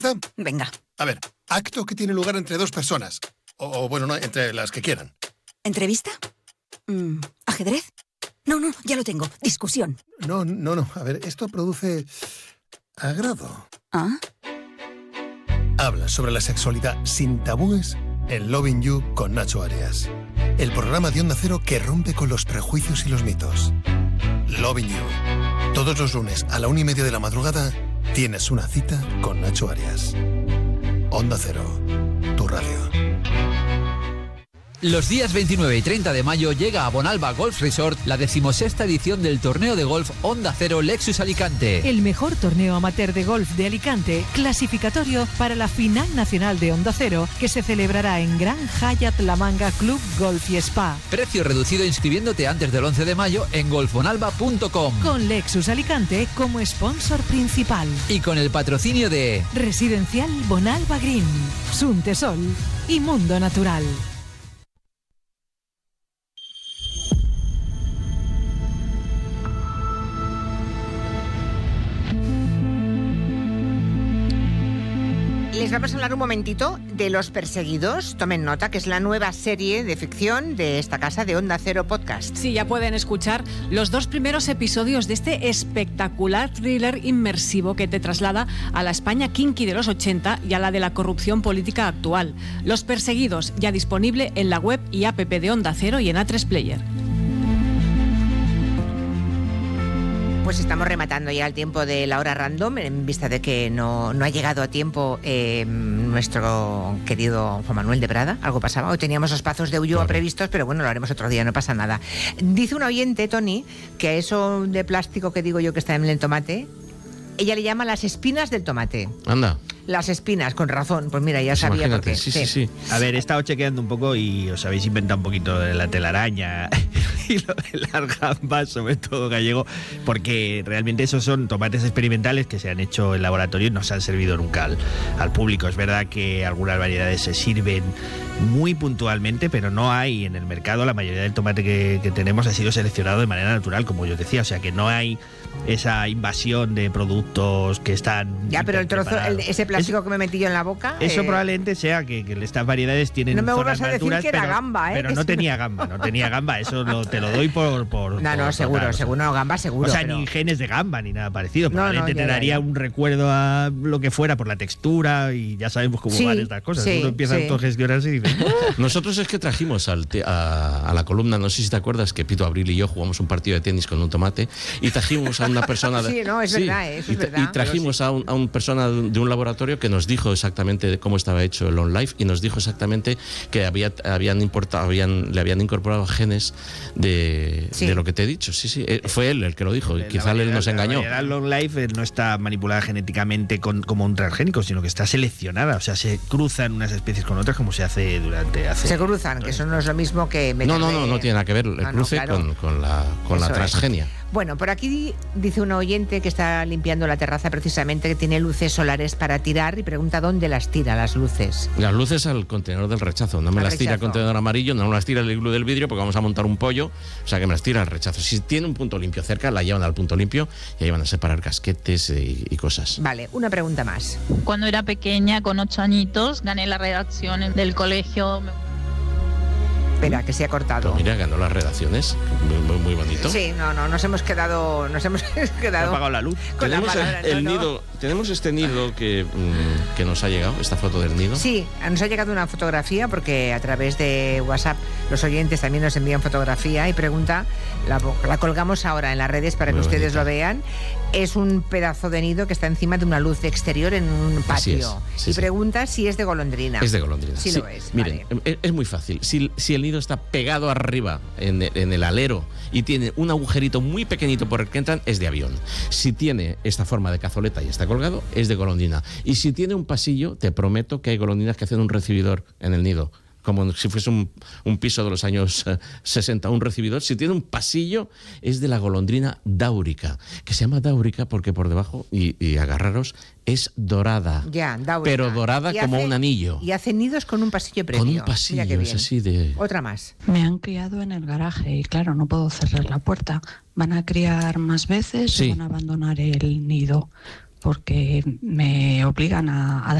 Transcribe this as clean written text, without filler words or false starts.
Venga. A ver, acto que tiene lugar entre dos personas. O bueno, no, entre las que quieran. ¿Entrevista? ¿Ajedrez? No, ya lo tengo. Discusión. No. A ver, esto produce agrado. ¿Ah? Habla sobre la sexualidad sin tabúes en Loving You con Nacho Arias. El programa de Onda Cero que rompe con los prejuicios y los mitos. Loving You. Todos los lunes a la 1:30 de la madrugada tienes una cita con Nacho Arias. Onda Cero, tu radio. Los días 29 y 30 de mayo llega a Bonalba Golf Resort la 16ª edición del torneo de golf Onda Cero Lexus Alicante. El mejor torneo amateur de golf de Alicante, clasificatorio para la final nacional de Onda Cero, que se celebrará en Gran Hyatt La Manga Club Golf y Spa. Precio reducido inscribiéndote antes del 11 de mayo en golfbonalba.com. Con Lexus Alicante como sponsor principal. Y con el patrocinio de Residencial Bonalba Green, Suntesol y Mundo Natural. Les vamos a hablar un momentito de Los Perseguidos. Tomen nota, que es la nueva serie de ficción de esta casa de Onda Cero Podcast. Sí, ya pueden escuchar los 2 primeros episodios de este espectacular thriller inmersivo que te traslada a la España kinky de los 80 y a la de la corrupción política actual. Los Perseguidos, ya disponible en la web y app de Onda Cero y en A3 Player. Pues estamos rematando ya el tiempo de la hora random, en vista de que no ha llegado a tiempo nuestro querido Juan Manuel de Prada. Algo pasaba. Hoy teníamos los plazos de Ulloa previstos, pero bueno, lo haremos otro día, no pasa nada. Dice un oyente, Tony, que a eso de plástico que digo yo que está en el tomate, ella le llama las espinas del tomate. Anda. Las espinas, con razón. Pues mira, ya sabía por qué. Sí. A ver, he estado chequeando un poco y os habéis inventado un poquito de la telaraña y lo de las gambas, sobre todo gallego, porque realmente esos son tomates experimentales que se han hecho en laboratorio y no se han servido nunca al público. Es verdad que algunas variedades se sirven muy puntualmente, pero no hay en el mercado. La mayoría del tomate que tenemos ha sido seleccionado de manera natural, como yo decía, o sea que no hay esa invasión de productos que están... Ya, pero el trozo, ese plástico que me metí yo en la boca... Eso probablemente sea que estas variedades tienen no me zonas vuelvas a decir naturas, que era gamba, pero no tenía gamba, eso te lo doy por No, seguro, no, gamba seguro. O sea, pero... ni genes de gamba ni nada parecido, probablemente te daría ya. un recuerdo a lo que fuera por la textura y ya sabemos cómo van estas cosas. Uno empieza a autogestionarse y dice... Nosotros es que trajimos a la columna, no sé si te acuerdas, que Pito Abril y yo jugamos un partido de tenis con un tomate y trajimos a una persona... Sí, no, es verdad, eso es verdad. Y trajimos a una persona de un laboratorio que nos dijo exactamente cómo estaba hecho el On Life y nos dijo exactamente que le habían incorporado genes de lo que te he dicho. Sí, fue él el que lo dijo y quizá él nos engañó. La Long Life no está manipulada genéticamente como un transgénico, sino que está seleccionada, o sea, se cruzan unas especies con otras como se hace Se cruzan, que eso no es lo mismo que... No tiene nada que ver el cruce con la transgenia. Bueno, por aquí dice un oyente que está limpiando la terraza precisamente, que tiene luces solares para tirar y pregunta dónde las tira las luces. Las luces al contenedor del rechazo. No me las tira el contenedor amarillo, no me las tira el iglú del vidrio porque vamos a montar un pollo, o sea que me las tira al rechazo. Si tiene un punto limpio cerca, la llevan al punto limpio y ahí van a separar casquetes y cosas. Vale, una pregunta más. Cuando era pequeña, con 8 años, gané la redacción del colegio. Espera, que se ha cortado. Pero mira, ganó las redacciones. Muy bonito. Sí, nos hemos quedado... Se ha apagado la luz. Tenemos este nido que nos ha llegado, esta foto del nido. Sí, nos ha llegado una fotografía porque a través de WhatsApp los oyentes también nos envían fotografía y pregunta, la colgamos ahora en las redes para que ustedes lo vean. Es un pedazo de nido que está encima de una luz exterior en un patio. Y pregunta si es de golondrina. Es de golondrina. Sí, lo es. Miren, vale. Es muy fácil. Si el nido está pegado arriba en el alero y tiene un agujerito muy pequeñito por el que entran, es de avión. Si tiene esta forma de cazoleta y está colgado, es de golondrina. Y si tiene un pasillo, te prometo que hay golondrinas que hacen un recibidor en el nido, como si fuese un piso de los años 60, un recibidor. Si tiene un pasillo, es de la golondrina dáurica, que se llama dáurica porque por debajo, y agarraros, es dorada. Ya, dáurica. Pero dorada como un anillo. Y hace nidos con un pasillo previo. Con un pasillo, es así de... Otra más. Me han criado en el garaje y claro, no puedo cerrar la puerta. ¿Van a criar más veces o van a abandonar el nido? porque me obligan a